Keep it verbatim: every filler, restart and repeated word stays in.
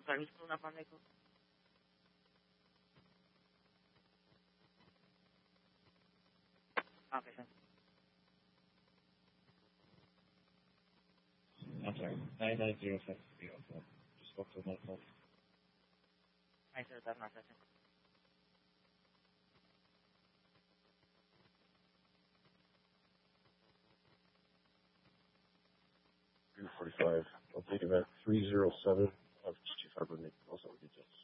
I'm sorry, who's pulling up on Nickel? Okay, sir. I'm sorry. nine nine zero seven three oh four. Just spoke to another phone. Nine zero seven one second. three forty-five. I'll take it back. three zero seven of Chief Harper Nick. Also details.